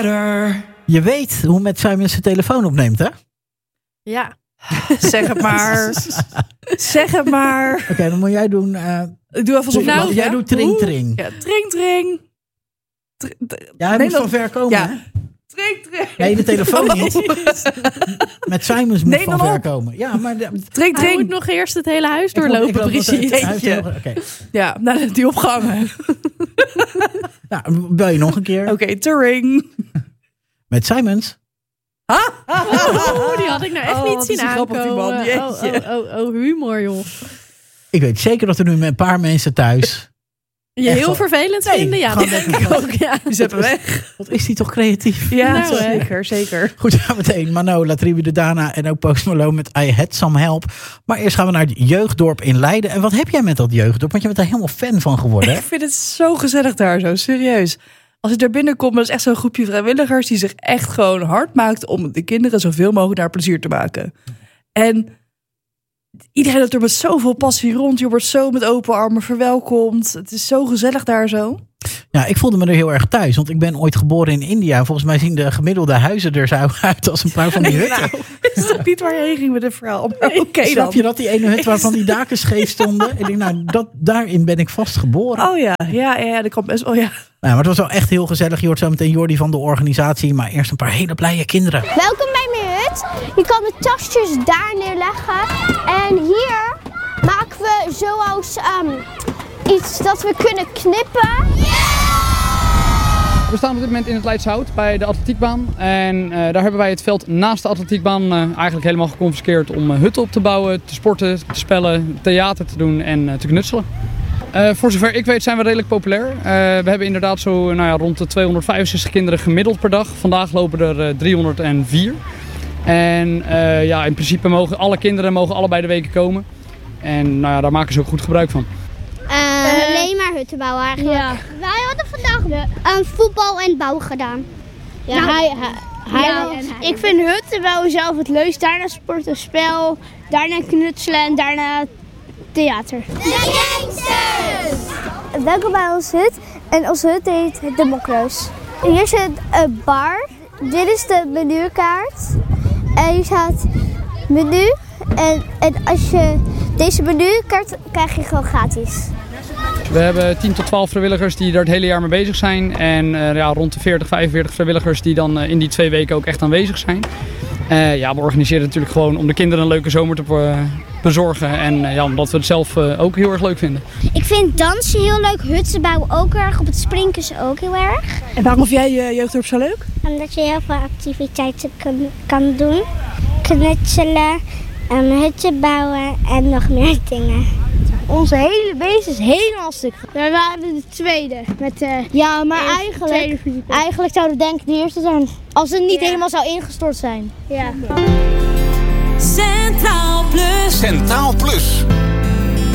Je weet hoe met Simon zijn telefoon opneemt, hè? Ja. Zeg het maar. Zeg het maar. Oké, dan moet jij doen... Ik doe even nou, jij doet tring tring. Ja, tring tring. Ja, hij moet van ver komen, ja. Hè? Tring tring. Nee, de telefoon niet. Met Simons moet van ver komen. Ja, maar tring tring. Hij moet nog eerst het hele huis doorlopen, precies. Okay. Ja, nou dat die opgangen. Nou, bel je nog een keer. Oké, tring. Met Simons. Die had ik nou echt niet zien aankomen. Humor, joh. Ik weet zeker dat er nu met een paar mensen thuis... Je heel vervelend vinden? Ja, dat denk ik ook. Ja. Die zetten weg. Wat is die toch creatief? Ja, nou, zeker. Goed, gaan we meteen. Mano, La Tribu de Dana en ook Post Malone met I Had Some Help. Maar eerst gaan we naar het jeugddorp in Leiden. En wat heb jij met dat jeugddorp? Want je bent daar helemaal fan van geworden. Hè? Ik vind het zo gezellig daar, zo serieus. Als ik daar binnenkom, dat is echt zo'n groepje vrijwilligers die zich echt gewoon hard maakt om de kinderen zoveel mogelijk naar plezier te maken. En iedereen loopt er met zoveel passie rond. Je wordt zo met open armen verwelkomd. Het is zo gezellig daar zo. Ja, ik voelde me er heel erg thuis. Want ik ben ooit geboren in India. Volgens mij zien de gemiddelde huizen er zo uit als een paar van die hutten. Nou, is dat niet waar je heen ging met een verhaal? Oké, snap je dat die ene hut waarvan die daken scheef stonden? Ik denk, nou, daarin ben ik vast geboren. Oh ja, dat kan best wel, ja. Nou, maar het was wel echt heel gezellig. Je hoort zo meteen Jordi van de organisatie. Maar eerst een paar hele blije kinderen. Welkom bij mijn hut. Je kan de tasjes daar neerleggen. En hier maken we zoals iets dat we kunnen knippen. We staan op dit moment in het Leidshout bij de atletiekbaan. En daar hebben wij het veld naast de atletiekbaan eigenlijk helemaal geconfiskeerd om hutten op te bouwen, te sporten, te spellen, theater te doen en te knutselen. Voor zover ik weet zijn we redelijk populair. We hebben inderdaad zo rond de 265 kinderen gemiddeld per dag. Vandaag lopen er 304. En in principe mogen alle kinderen allebei de weken komen. En daar maken ze ook goed gebruik van. Alleen maar hutten bouwen eigenlijk. Ja. Wij hadden vandaag voetbal en bouw gedaan. Ja, ik vind hutten bouwen zelf het leukst. Daarna sporten, spel, daarna knutselen en daarna theater. De gangsters! Welkom bij onze hut. En onze hut heet de Mokro's. Hier zit een bar. Dit is de menukaart. En hier staat menu. En als je deze menukaart krijg je gewoon gratis. We hebben 10 tot 12 vrijwilligers die er het hele jaar mee bezig zijn. En rond de 40, 45 vrijwilligers die dan in die 2 weken ook echt aanwezig zijn. We organiseren natuurlijk gewoon om de kinderen een leuke zomer te bezorgen. En omdat we het zelf ook heel erg leuk vinden. Ik vind dansen heel leuk, hutten bouwen ook erg, op het springkussen ook heel erg. En waarom vind jij je jeugddorp zo leuk? Omdat je heel veel activiteiten kan doen. Knutselen, hutten bouwen en nog meer dingen. Onze hele base is helemaal stuk. Wij waren de tweede. Maar eigenlijk zouden we denken de eerste zijn. Als het niet helemaal zou ingestort zijn. Ja. Centraal Plus. Centraal Plus.